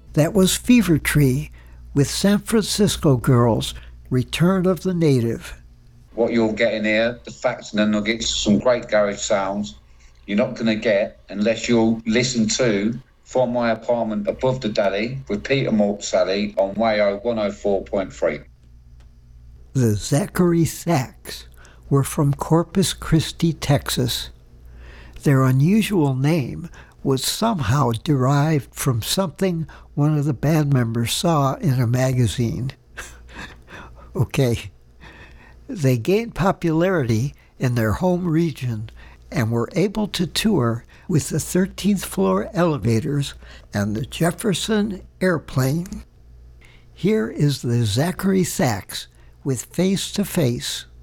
That was Fever Tree with San Francisco Girls, Return of the Native. What you're getting here, the facts and the nuggets, some great garage sounds you're not going to get unless you'll listen to From My Apartment Above the Dally with Peter Sally on WAYO 104.3. The Zachary Sax were from Corpus Christi, Texas. Their unusual name was somehow derived from something one of the band members saw in a magazine. Okay. They gained popularity in their home region and were able to tour with the 13th Floor Elevators and the Jefferson Airplane. Here is the Zachary Sax with Face to Face.